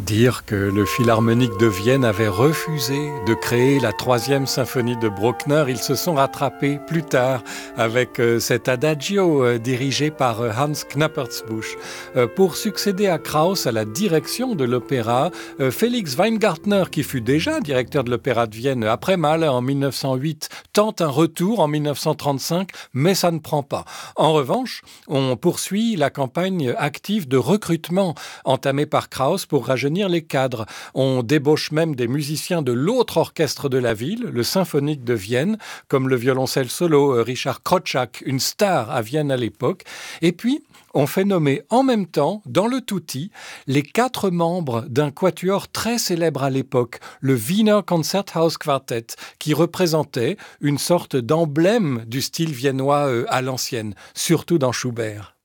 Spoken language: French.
Dire que le Philharmonique de Vienne avait refusé de créer la 3e symphonie de Bruckner. Ils se sont rattrapés plus tard avec cet adagio dirigé par Hans Knappertsbusch. Pour succéder à Krauss à la direction de l'opéra, Félix Weingartner, qui fut déjà directeur de l'opéra de Vienne après Mahler en 1908, tente un retour en 1935, mais ça ne prend pas. En revanche, on poursuit la campagne active de recrutement entamée par Krauss pour rajeunir les cadres. On débauche même des musiciens de l'autre orchestre de la ville, le Symphonique de Vienne, comme le violoncelle solo Richard Kroczak, une star à Vienne à l'époque. Et puis, on fait nommer en même temps, dans le Tutti, les 4 membres d'un quatuor très célèbre à l'époque, le Wiener Concerthaus Quartet, qui représentait une sorte d'emblème du style viennois à l'ancienne, surtout dans Schubert.